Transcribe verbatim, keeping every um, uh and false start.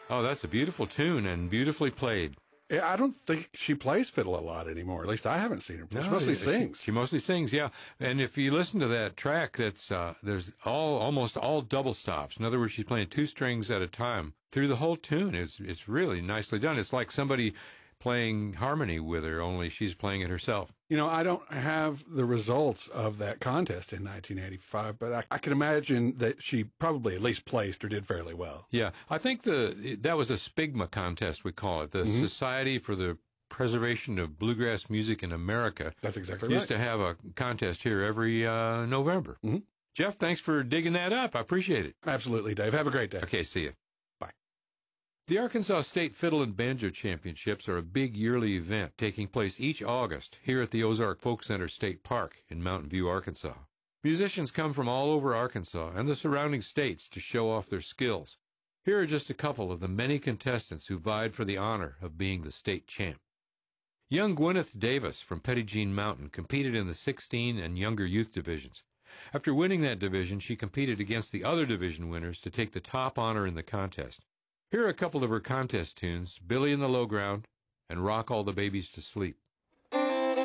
Oh, that's a beautiful tune and beautifully played. Yeah, I don't think she plays fiddle a lot anymore. At least I haven't seen her play. She No, mostly she- sings. She, mostly sings, yeah. And if you listen to that track, that's uh, there's all almost all double stops. In other words, she's playing two strings at a time through the whole tune. It's it's really nicely done. It's like somebody playing harmony with her, only she's playing it herself. You know, I don't have the results of that contest in nineteen eighty-five, but I, I can imagine that she probably at least placed or did fairly well. Yeah, I think the that was a SPIGMA contest, we call it, the Mhm. Society for the Preservation of Bluegrass Music in America. That's exactly Used right. to have a contest here every uh, November. Mhm. Jeff, thanks for digging that up. I appreciate it. Absolutely, Dave. Have a great day. Okay, see you. Bye. The Arkansas State Fiddle and Banjo Championships are a big yearly event taking place each August here at the Ozark Folk Center State Park in Mountain View, Arkansas. Musicians come from all over Arkansas and the surrounding states to show off their skills. Here are just a couple of the many contestants who vied for the honor of being the state champ. Young Gwyneth Davis from Petit Jean Mountain competed in the sixteen and younger youth divisions. After winning that division, she competed against the other division winners to take the top honor in the contest. Here are a couple of her contest tunes, Billy in the Low Ground and Rock All the Babies to Sleep.